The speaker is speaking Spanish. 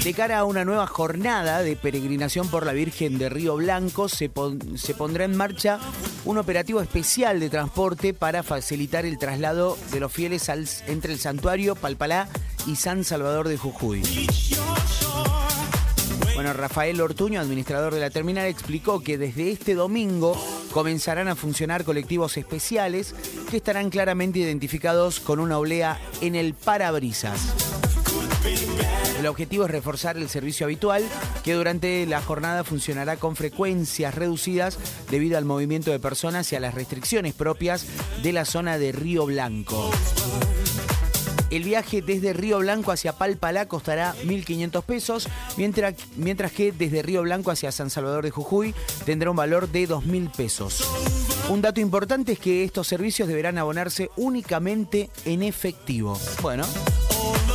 De cara a una nueva jornada de peregrinación por la Virgen de Río Blanco, se pondrá en marcha un operativo especial de transporte para facilitar el traslado de los fieles entre el santuario, Palpalá y San Salvador de Jujuy. Bueno, Rafael Ortuño, administrador de la terminal, explicó que desde este domingo comenzarán a funcionar colectivos especiales que estarán claramente identificados con una oblea en el parabrisas. El objetivo es reforzar el servicio habitual, que durante la jornada funcionará con frecuencias reducidas debido al movimiento de personas y a las restricciones propias de la zona de Río Blanco. El viaje desde Río Blanco hacia Palpalá costará 1.500 pesos, mientras que desde Río Blanco hacia San Salvador de Jujuy tendrá un valor de 2.000 pesos. Un dato importante es que estos servicios deberán abonarse únicamente en efectivo. Bueno.